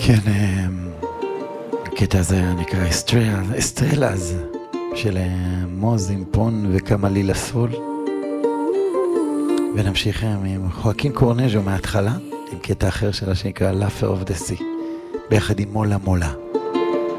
כן, הקטע הזה נקרא אסטרלאז של מוז עם פון וקמלילה סול. ונמשיך עם חואקין קורנז'ו מההתחלה, עם קטע אחר שלה שנקרא Laugher of the Sea, ביחד עם מולה מולה.